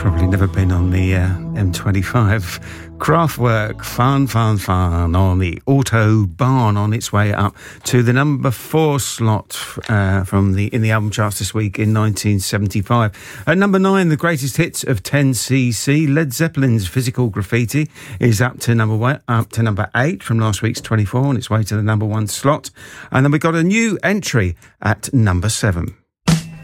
Probably never been on the M25. Kraftwerk, fun on the Autobahn, on its way up to the number 4 slot in the album charts this week in 1975. At number 9, the greatest hits of 10cc, Led Zeppelin's Physical Graffiti is up to number 8 from last week's 24, on its way to the number 1 slot. And then we got a new entry at number 7.